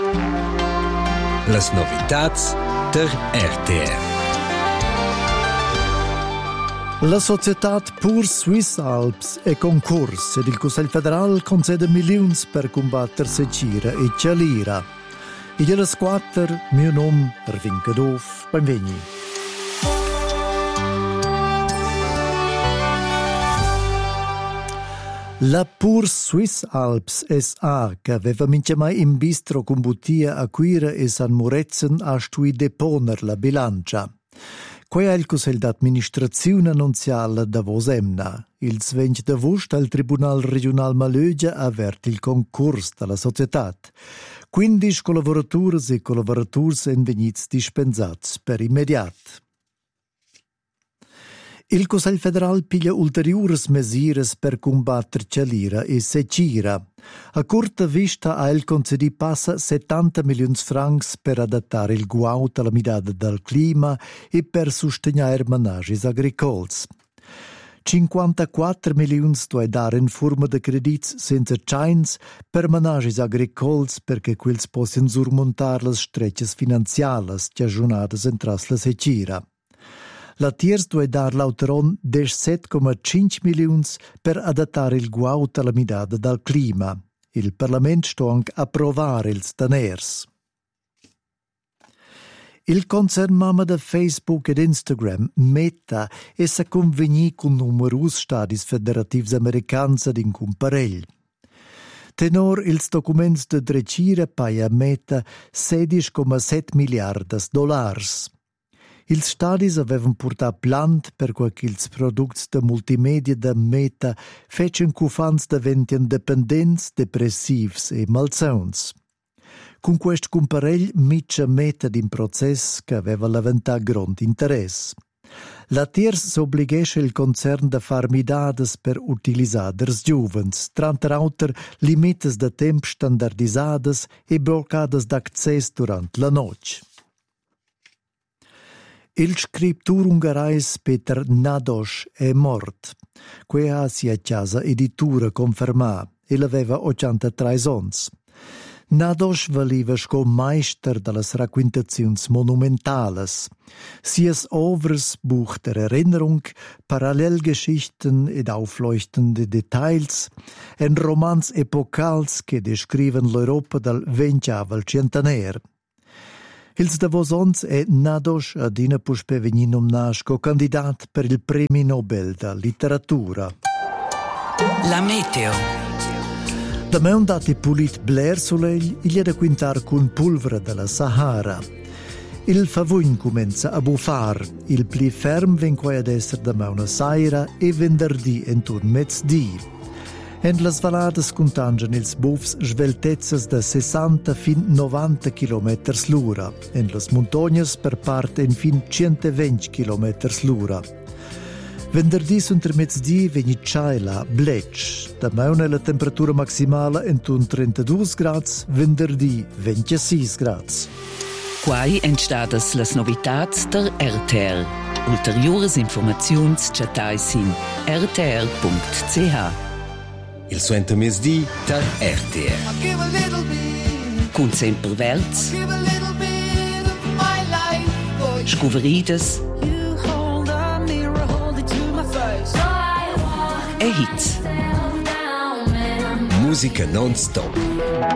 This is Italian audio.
Las novitats der RTR. La societat Pur Swiss Alps è concurs ed il Consiglio federal concede milioni per combattere secira e cialira. E della squatter, mio nome, Erwin Cadoff, benveni. La Pur Swiss Alps S.A., che aveva mince mai in bistro con Buttia a Quira e San Murezen, ha stui deponer la bilancia. Qua è il Consiglio d'amministrazione annunziale da Vosemna. Il 20 agosto al Tribunal Regional Malögia ha aperto il concorso della società. 15 collaboratori e collaboratori sono venuti dispensati per immediato. Il Consiglio federale piglia ulteriori misure per combattere cialira e secira. A corta vista ha il concedi passa 70 milioni di francs per adattare il guaut alla midada del clima e per sostenere menagis agricols. 54 milioni da dare in forma di crediti senza chains per menagis agricols perché quels possono surmontare le strecce finanziarie stagionate entras la secira. La Tiers deve dar l'autoron 17,5 milioni per adattare il guaut alla midada del clima. Il Parlamento sta anche a approvare il staners. Il concern mamma da Facebook ed Instagram, Meta, è sa convegni con numerosi stati federativi americani ad in comparell. Tenor ils documents de drecira paia Meta 16,7 miliardi di dollari. Ils stadis avevan portat plant per quel ils products de multimedia da Meta fecen cufans daventian dependents, depressivs e malsauns. Con quest comparell mitja Meta in process che aveva levantat grond interess. La Tiers s'obligesce il concern da far midades per utilizzar ders giuvens, tranter auter limites de temp standardisades e bloccades d'access durant la noc. Il scriptur ungarais Peter Nados è mort. Quea sia casa editura confermà e l'aveva 83 ans. Nados valiva sco meister dallas raquintaziuns monumentales. Sias overs Buch der Erinnerung, Parallelgeschichten ed aufleuchtende Details, en romans epocals che descriven l'Europa del XXavel centenaire. Ils davosons è Nados adina puspe vegni nomnasco candidat per il Premi Nobel da Literatura. La meteo. Da me un dati pulit Blair Soleil, il è da quintar con polvere della Sahara. Il favogn comincia a buffar, il pli ferm ven qua ad essere da me una saira e venerdì intorno mezz'dì. En las valadas contangian ils bufs sveltezzas da 60 fin 90 km l'ora, en las montagnas per parte in fin 120 km l'ora. Venerdì sunter mezz'dì vegni ciaila, blecch, da meuna la temperatura maximale intorno 32 gradi, venerdì 26 gradi. Quai entstadas las novitats der RTR. Ulteriores informaziuns chatais in rtr.ch. Il suento mesdì der RTR. Cun sempre verz. Scuverides. E hits. Musica non-stop.